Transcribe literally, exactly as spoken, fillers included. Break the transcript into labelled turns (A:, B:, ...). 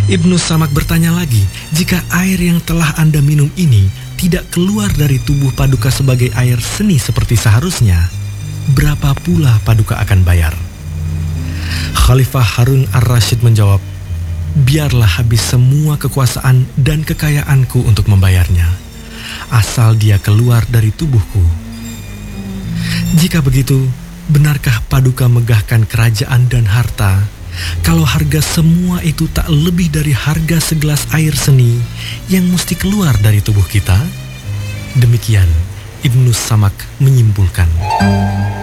A: Ibnu Samak bertanya lagi, jika air yang telah Anda minum ini tidak keluar dari tubuh Paduka sebagai air seni seperti seharusnya, berapa pula Paduka akan bayar? Khalifah Harun ar-Rasyid menjawab, biarlah habis semua kekuasaan dan kekayaanku untuk membayarnya, asal dia keluar dari tubuhku. Jika begitu, benarkah Paduka megahkan kerajaan dan harta, kalau harga semua itu tak lebih dari harga segelas air seni yang mesti keluar dari tubuh kita? Demikian Ibnu Samak menyimpulkan.